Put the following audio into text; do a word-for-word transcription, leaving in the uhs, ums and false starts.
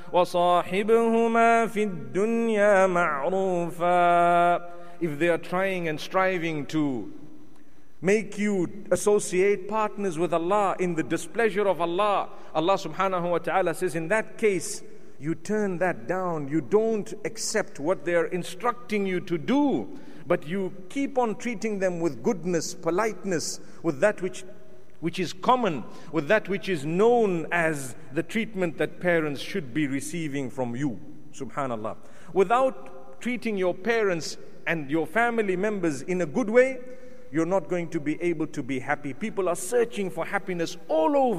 وَصَاحِبْهُمَا فِي الدُّنْيَا مَعْرُوفًا. If they are trying and striving to make you associate partners with Allah in the displeasure of Allah, Allah subhanahu wa ta'ala says, in that case, you turn that down. You don't accept what they are instructing you to do, but you keep on treating them with goodness, politeness, with that which which is common, with that which is known as the treatment that parents should be receiving from you. Subhanallah. Without treating your parents and your family members in a good way, you're not going to be able to be happy. People are searching for happiness all over.